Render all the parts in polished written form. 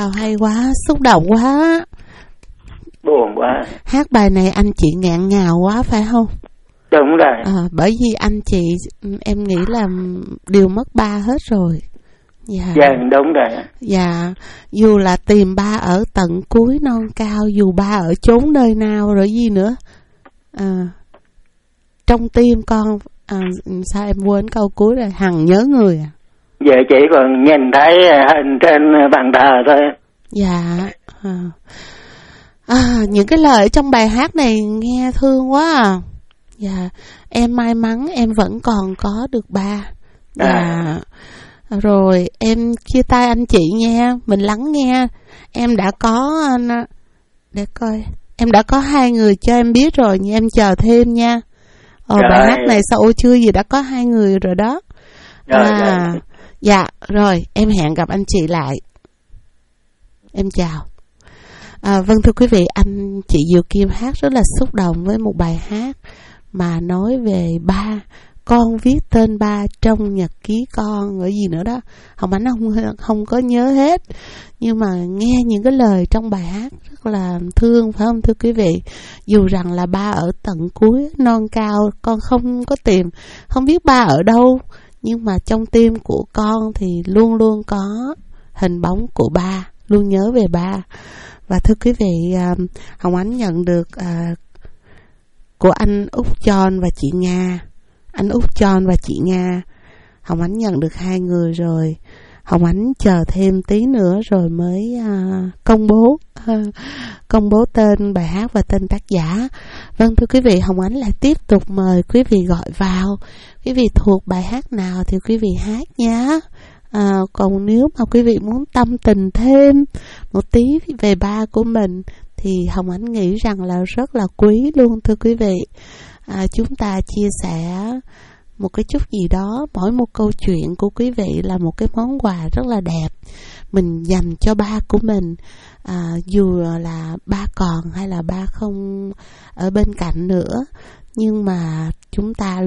Wow, hay quá, xúc động quá. Buồn quá. Hát bài này anh chị ngạn ngào quá phải không? Đúng rồi. Bởi vì anh chị em nghĩ là đều mất ba hết rồi. Dạ. Dạ đúng rồi. Dạ, dù là tìm ba ở tận cuối non cao, dù ba ở chốn nơi nào rồi gì nữa. Trong tim con, sao em quên câu cuối rồi, hằng nhớ người à? Dạ chỉ còn nhìn thấy hình trên bàn thờ thôi. Dạ. Những cái lời trong bài hát này nghe thương quá à. Dạ, em may mắn em vẫn còn có được ba. Dạ. Rồi em chia tay anh chị nha, mình lắng nghe. Em đã có để coi, em đã có 2 người cho em biết rồi, nhưng em chờ thêm nha. Bài hát này sao chưa gì đã có 2 người rồi đó. Dạ, rồi em hẹn gặp anh chị lại. Em chào. Vâng thưa quý vị, anh chị Diệu Kim hát rất là xúc động với một bài hát mà nói về ba. Con viết tên ba trong nhật ký con ở gì nữa đó. Hồng Ánh không có nhớ hết, nhưng mà nghe những cái lời trong bài hát rất là thương, phải không thưa quý vị? Dù rằng là ba ở tận cuối non cao, con không có tìm, không biết ba ở đâu, nhưng mà trong tim của con thì luôn luôn có hình bóng của ba, luôn nhớ về ba. Và thưa quý vị, Hồng Ánh nhận được của anh Út John và chị Nga. Anh Út John và chị Nga, Hồng Ánh nhận được 2 người rồi. Hồng Ánh chờ thêm tí nữa rồi mới công bố tên bài hát và tên tác giả. Vâng thưa quý vị, Hồng Ánh lại tiếp tục mời quý vị gọi vào. Quý vị thuộc bài hát nào thì quý vị hát nhé. Còn nếu mà quý vị muốn tâm tình thêm một tí về ba của mình thì Hồng Ánh nghĩ rằng là rất là quý luôn thưa quý vị. Chúng ta chia sẻ một cái chút gì đó, mỗi một câu chuyện của quý vị là một cái món quà rất là đẹp mình dành cho ba của mình. Dù là ba còn hay là ba không ở bên cạnh nữa, nhưng mà chúng ta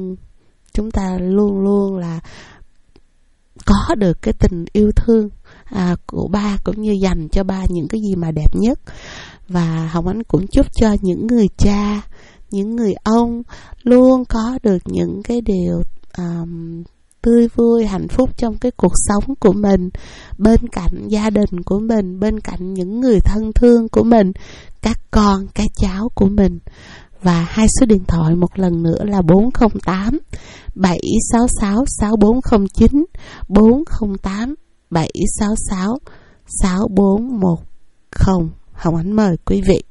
luôn luôn là có được cái tình yêu thương của ba, cũng như dành cho ba những cái gì mà đẹp nhất. Và Hồng Ánh cũng chúc cho những người cha, những người ông luôn có được những cái điều tươi vui, hạnh phúc trong cái cuộc sống của mình, bên cạnh gia đình của mình, bên cạnh những người thân thương của mình, các con, các cháu của mình. Và 2 số điện thoại một lần nữa là 408 766 6409, 408 766 6410. Hồng Ánh mời quý vị.